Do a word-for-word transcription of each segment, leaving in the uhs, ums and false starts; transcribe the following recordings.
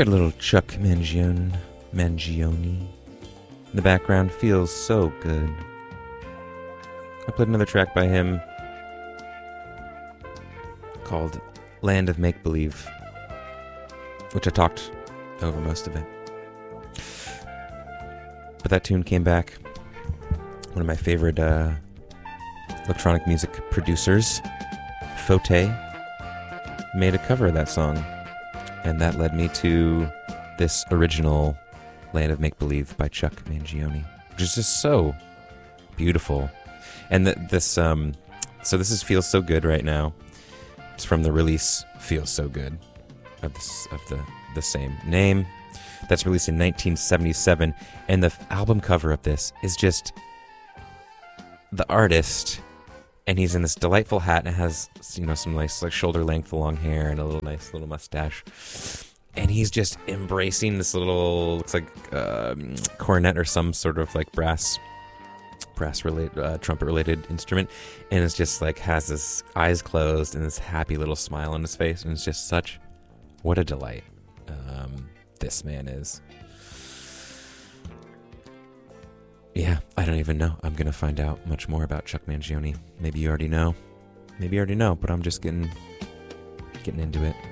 Got a little Chuck Mangione, Mangione in the background. Feels so good. I played another track by him called Land of Make Believe, which I talked over most of it. But that tune came back. One of my favorite uh, electronic music producers, Fote, made a cover of that song. And that led me to this original Land of Make Believe by Chuck Mangione, which is just so beautiful. And th- this, um, so this is Feels So Good right now. It's from the release Feels So Good of, this, of the, the same name. That's released in nineteen seventy-seven. And the f- album cover of this is just the artist, and he's in this delightful hat, and it has, you know, some nice like shoulder length long hair and a little nice little mustache. And he's just embracing this little, looks like um, cornet or some sort of like brass, brass related, uh, trumpet related instrument. And it's just like has his eyes closed and this happy little smile on his face. And it's just such, what a delight um, this man is. Yeah, I don't even know. I'm going to find out much more about Chuck Mangione. Maybe you already know. Maybe you already know, but I'm just getting, getting into it.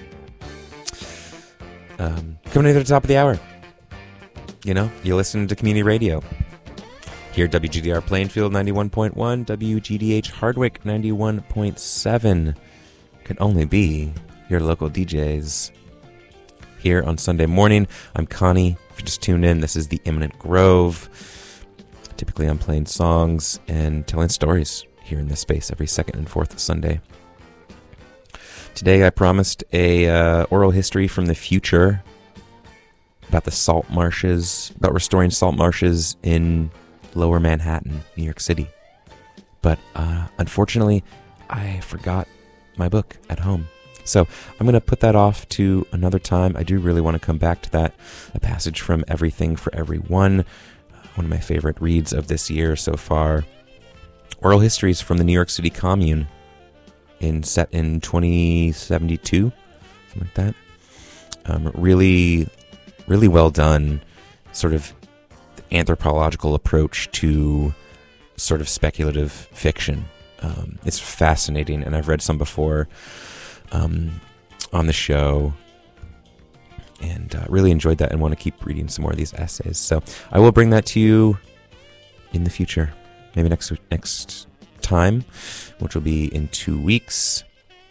Um, coming to the top of the hour. You know, you listen to community radio. Here at W G D R Plainfield ninety-one point one, W G D H Hardwick ninety-one point seven. Can only be your local D Js. Here on Sunday morning, I'm Connie. If you just tuned in, this is the Imminent Grove. Typically I'm playing songs and telling stories here in this space every second and fourth Sunday. Today I promised a uh, oral history from the future about the salt marshes, about restoring salt marshes in Lower Manhattan, New York City. But uh, unfortunately, I forgot my book at home. So I'm going to put that off to another time. I do really want to come back to that. A passage from Everything for Everyone, uh, one of my favorite reads of this year so far. Oral histories from the New York City Commune, in set in twenty seventy-two, something like that. Um, really, really well done, sort of anthropological approach to sort of speculative fiction. Um, it's fascinating, and I've read some before um, on the show, and uh, really enjoyed that and want to keep reading some more of these essays. So I will bring that to you in the future, maybe next next time, which will be in two weeks.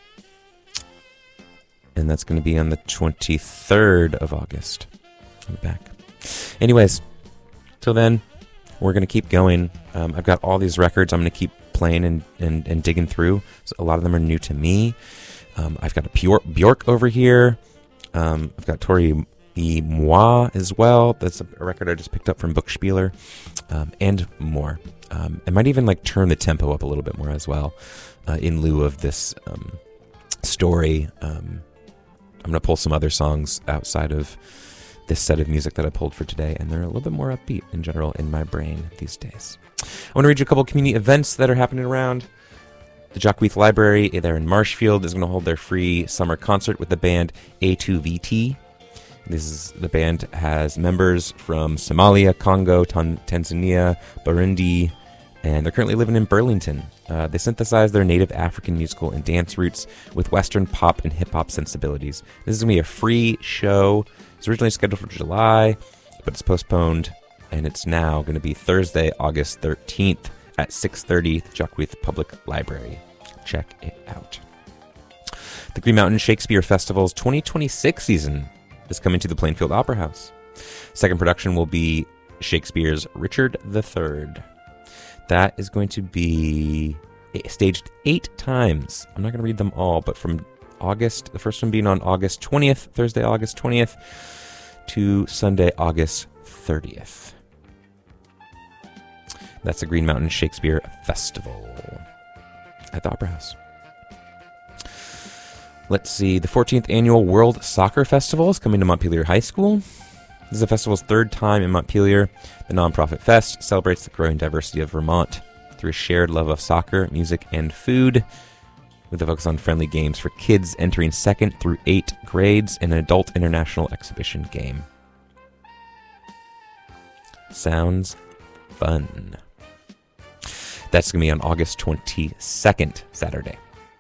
And that's going to be on the twenty-third of August. I'll be back. Anyways, till then, we're going to keep going. Um, I've got all these records I'm going to keep playing and, and, and digging through. So a lot of them are new to me. Um, I've got a Bjork, Bjork over here. Um, I've got Tori E. Moi as well. That's a, a record I just picked up from Bookspieler, um, and more. Um, I might even like turn the tempo up a little bit more as well, uh, in lieu of this um, story. Um, I'm going to pull some other songs outside of this set of music that I pulled for today, and they're a little bit more upbeat in general in my brain these days. I want to read you a couple of community events that are happening around. The Jacquees Library there in Marshfield is going to hold their free summer concert with the band A two V T. This is the band has members from Somalia, Congo, Tan- Tanzania, Burundi, and they're currently living in Burlington. Uh, they synthesize their native African musical and dance roots with Western pop and hip-hop sensibilities. This is going to be a free show. It's originally scheduled for July, but it's postponed, and it's now going to be Thursday, August thirteenth at six thirty at the Jacquees Public Library. Check it out. The Green Mountain Shakespeare Festival's twenty twenty-six season is coming to the Plainfield Opera House. Second production will be Shakespeare's Richard the Third. That is going to be staged eight times. I'm not going to read them all, but from August, the first one being on August twentieth, Thursday, August twentieth, to Sunday, August thirtieth. That's the Green Mountain Shakespeare Festival at the Opera House. Let's see, the fourteenth Annual World Soccer Festival is coming to Montpelier High School. This is the festival's third time in Montpelier. The nonprofit fest celebrates the growing diversity of Vermont through a shared love of soccer, music, and food. with a focus on friendly games for kids entering second through eighth grades in an adult international exhibition game. Sounds fun. That's going to be on August twenty-second, Saturday.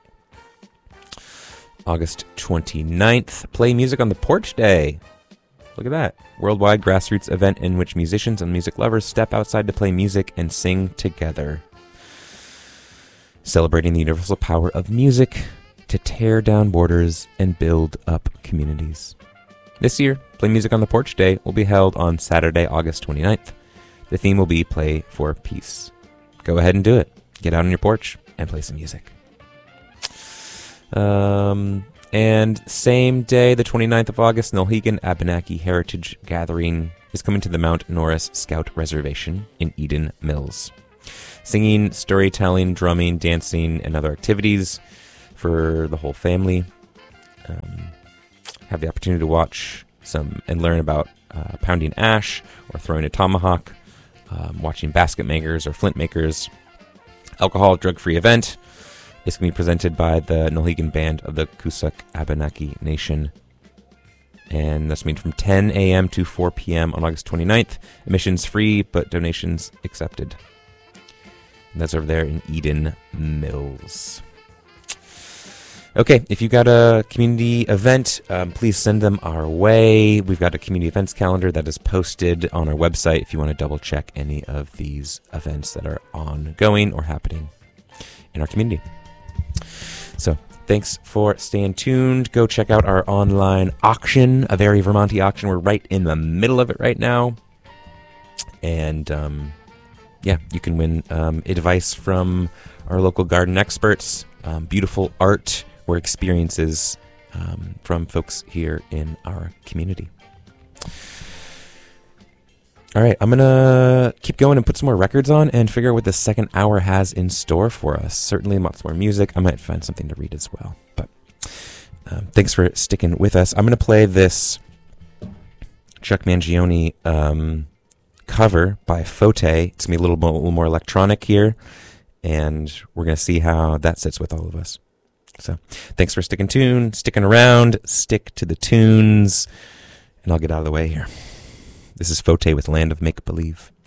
August twenty-ninth, Play Music on the Porch Day. Look at that. Worldwide grassroots event in which musicians and music lovers step outside to play music and sing together. Celebrating the universal power of music to tear down borders and build up communities. This year, Play Music on the Porch Day will be held on Saturday, August twenty-ninth. The theme will be Play for Peace. Go ahead and do it. Get out on your porch and play some music. Um, and same day, the twenty-ninth of August, Nulhegan Abenaki Heritage Gathering is coming to the Mount Norris Scout Reservation in Eden Mills. Singing, storytelling, drumming, dancing, and other activities for the whole family. Um, have the opportunity to watch some and learn about uh, pounding ash or throwing a tomahawk, um, watching basket makers or flint makers. Alcohol, drug-free event. It's going to be presented by the Nulhegan Band of the Coosac Abenaki Nation. And that's going to be from ten a.m. to four p.m. on August twenty-ninth. Admissions free, but donations accepted. And that's over there in Eden Mills. Okay, if you've got a community event, um, please send them our way. We've got a community events calendar that is posted on our website if you want to double check any of these events that are ongoing or happening in our community. So, thanks for staying tuned. Go check out our online auction, a very Vermonty auction. We're right in the middle of it right now. And, um, yeah, you can win um, advice from our local garden experts, um, beautiful art or experiences um, from folks here in our community. All right, I'm going to keep going and put some more records on and figure out what the second hour has in store for us. Certainly lots more music. I might find something to read as well. But um, thanks for sticking with us. I'm going to play this Chuck Mangione um, cover by Fote. It's going to be a little, mo- a little more electronic here, and we're going to see how that sits with all of us. So thanks for sticking tuned, sticking around, stick to the tunes, and I'll get out of the way here. This is Fote with Land of Make Believe.